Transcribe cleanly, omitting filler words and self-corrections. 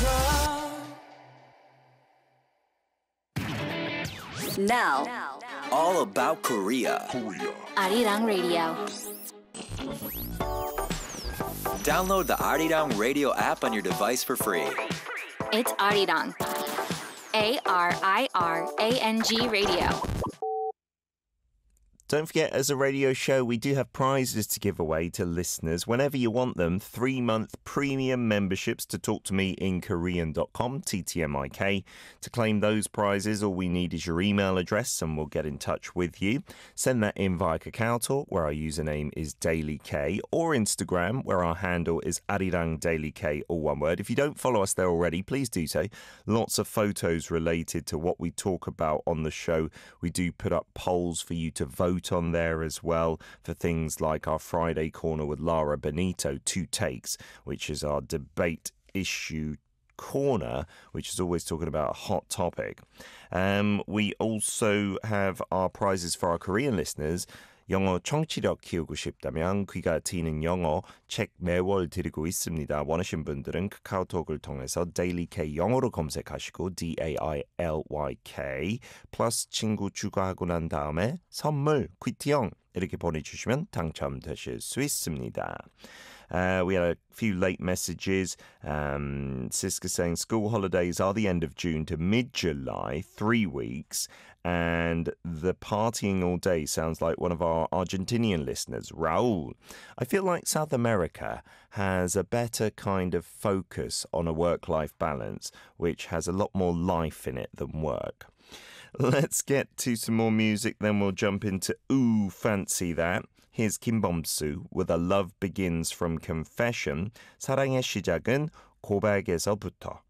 Now, all about Korea. Arirang Radio. Download the Arirang Radio app on your device for free. It's Arirang. ARIRANG Radio. Don't forget, as a radio show, we do have prizes to give away to listeners whenever you want them. 3-month premium memberships to talktomeinkorean.com, TTMIK. To claim those prizes, all we need is your email address and we'll get in touch with you. Send that in via KakaoTalk, where our username is DailyK, or Instagram, where our handle is ArirangDailyK, all one word. If you don't follow us there already, please do so. Lots of photos related to what we talk about on the show. We do put up polls for you to vote on there as well for things like our Friday Corner with Lara Benito, Two Takes, which is our debate issue corner, which is always talking about a hot topic. We also have our prizes for our Korean listeners. 영어 청취력 키우고 싶다면 귀가 트이는 영어 책 매월 드리고 있습니다. 원하신 분들은 카카오톡을 통해서 DailyK 영어로 검색하시고 DAILYK 플러스 친구 추가하고 난 다음에 선물 퀴트형 이렇게 보내주시면 당첨되실 수 있습니다. We had a few late messages. Siska saying school holidays are the end of June to mid-July, 3 weeks. And the partying all day sounds like one of our Argentinian listeners, Raul. I feel like South America has a better kind of focus on a work-life balance, which has a lot more life in it than work. Let's get to some more music, then we'll jump into Ooh, Fancy That. Here's Kim Bum-soo with A Love Begins from Confession. 사랑의 시작은 고백에서부터.